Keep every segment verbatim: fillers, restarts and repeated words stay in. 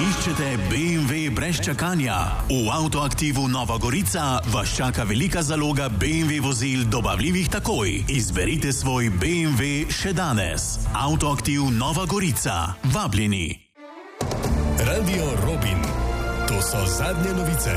Iščete B M W brez čakanja? V Avtoaktivu Nova Gorica vas čaka velika zaloga B M W vozil dobavljivih takoj. Izberite svoj B M W še danes. Avtoaktiv Nova Gorica. Vabljeni. Radio Robin. To so zadnje novice.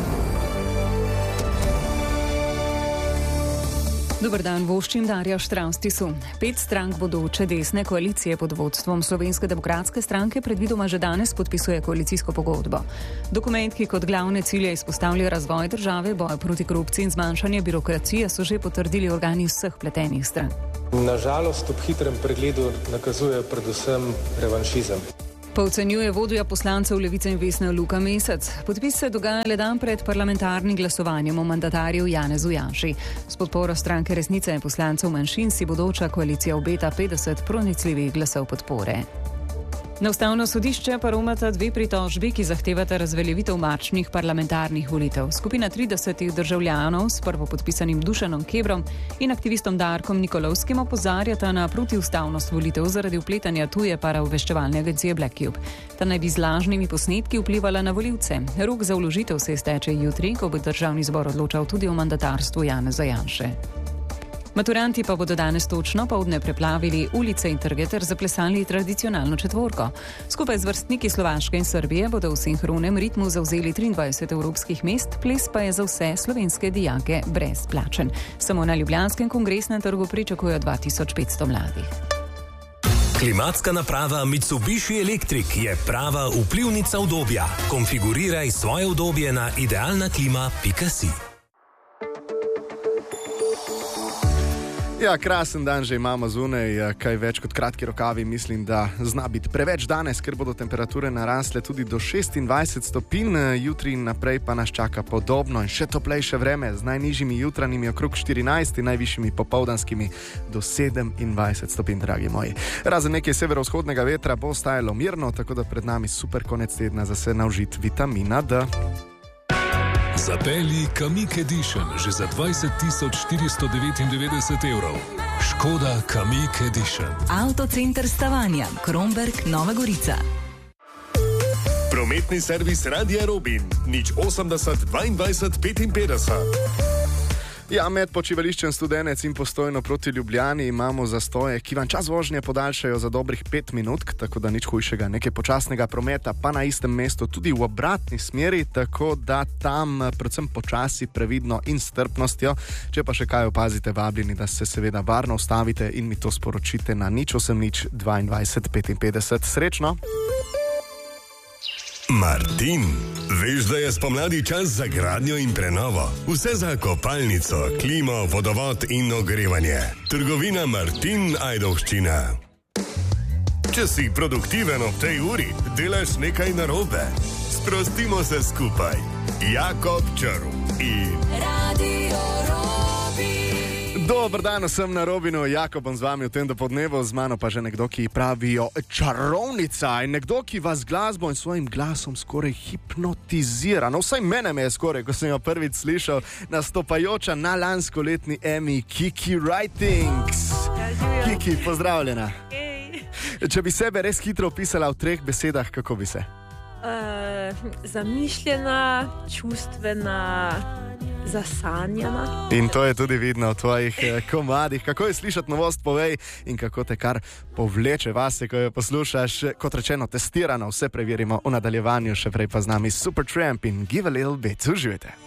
Dober dan, voščim Darja Štravstisu. Pet strank bodoče desne koalicije pod vodstvom Slovenske demokratske stranke predvidoma že danes podpisuje koalicijsko pogodbo. Dokument, ki kot glavne cilje izpostavlja razvoj države, boj proti korupciji in zmanjšanje birokracije, so že potrdili organi vseh pletenih strank. Nažalost, ob hitrem pregledu nakazuje predvsem revanšizem. Pa ocenjuje vodja poslancev Levice in Vesna Luka Mesec. Podpis se dogaja le dan pred parlamentarnim glasovanjem o mandatarju Janezu Janši. S podporo stranke Resnice in poslancev manjšin si bodoča koalicija obeta petdeset pronicljivih glasov podpore. Na Ustavno sodišče pa romata dve pritožbi, ki zahtevata razveljavitev marčnih parlamentarnih volitev. Skupina tridesetih državljanov s prvopodpisanim Dušanom Kebrom in aktivistom Darkom Nikolovskim opozarjata na protiustavnost volitev zaradi vpletanja tuje paraobveščevalne agencije Black Cube. Ta naj bi z lažnimi posnetki vplivala na volivce. Rok za vložitev se izteče jutri, ko bo državni zbor odločal tudi o mandatarstvu Janeza Janše. Maturanti pa bodo danes točno poldne preplavili ulice in trge ter zaplesali tradicionalno četvorko. Skupaj z vrstniki Slovaške in Srbije bodo v sinhronem ritmu zavzeli triindvajset evropskih mest, ples pa je za vse slovenske dijake brezplačen. Samo na Ljubljanskem kongresnem trgu pričakujejo dva tisoč petsto mladih. Klimatska naprava Mitsubishi Electric je prava vplivnica udobja. Konfiguriraj svoje udobje na idealnaklima pika si. Ja, krasen dan že imamo zunaj, kaj več kot kratki rokavi, mislim, da zna biti preveč danes, ker bodo temperature narasle tudi do šestindvajset stopinj, jutri in naprej pa nas čaka podobno in še toplejše vreme, z najnižjimi jutranjimi okrog štirinajst in najvišjimi popoldanskimi do sedemindvajset stopinj, dragi moji. Razen nekaj severovzhodnega vetra bo ostajalo mirno, tako da pred nami super konec tedna za se naužiti vitamina D. Zapelji Kamiq Edition že za dvajset tisoč štiristo devetindevetdeset evrov. Škoda Kamiq Edition. Avtocenter Stavanja, Kromberk, Nova Gorica. Prometni servis Radia Robin. Nič osemdeset dvaindvajset petinpetdeset. Ja, med počivališčem Studenec in Postojno proti Ljubljani imamo zastoje, ki vam čas vožnje podaljšajo za dobrih pet minut, tako da nič hujšega, nekaj počasnega prometa, pa na istem mestu tudi v obratni smeri, tako da tam predvsem počasi, previdno in strpnostjo. Če pa še kaj opazite, vabljeni, da se seveda varno ustavite in mi to sporočite na nič osem nič dvaindvajset petinpetdeset. Srečno! Martin, veš, da je spomladi čas za gradnjo in prenovo. Vse za kopalnico, klimo, vodovod in ogrevanje. Trgovina Martin Ajdovščina. Če si produktiven ob tej uri, delaš nekaj narobe. Sprostimo se skupaj. Jakob Črv in Radio Robin. Dober dan vsem na Robinu, Jakob bom z vami v tem dopoldnevu, z mano pa že nekdo, ki pravijo čarovnica in nekdo, ki vas glasbo in svojim glasom skoraj hipnotizira. No, vsaj mene me je skoraj, ko sem jo prvič slišal, nastopajoča na lanskoletni Emmy Kiki Writings. Kiki, pozdravljena. Če bi sebe res hitro opisala v treh besedah, kako bi se? Uh, zamišljena, čustvena, zasanjena. In to je tudi vidno v tvojih eh, komadih. Kako je slišati novost, povej, in kako te kar povleče vase, ko jo poslušaš. Kot rečeno, testirano, vse preverimo v nadaljevanju, še prej pa z nami Supertramp in Give a Little Bit. Uživajte.